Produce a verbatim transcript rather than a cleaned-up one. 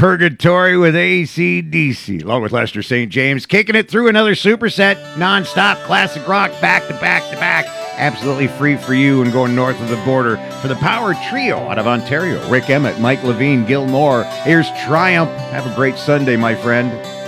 Purgatory with A C D C, along with Lester Saint James, kicking it through another superset, non-stop classic rock, back to back to back, absolutely free for you and going north of the border for the Power Trio out of Ontario. Rick Emmett, Mike Levine, Gil Moore. Here's Triumph. Have a great Sunday, my friend.